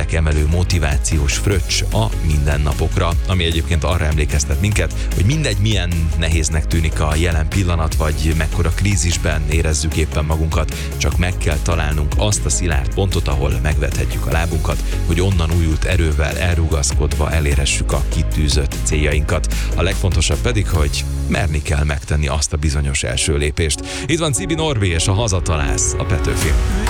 emelő motivációs fröccs a mindennapokra, ami egyébként arra emlékeztet minket, hogy mindegy milyen nehéznek tűnik a jelen pillanat, vagy mekkora krízisben érezzük éppen magunkat, csak meg kell találnunk azt a szilárd pontot, ahol megvethetjük a lábunkat, hogy onnan újult erővel elrugaszkodva elérhessük a kitűzött céljainkat. A legfontosabb pedig, hogy merni kell megtenni azt a bizonyos első lépést. Itt van Cibi Norbi és a Hazatalálsz, a Petőfi.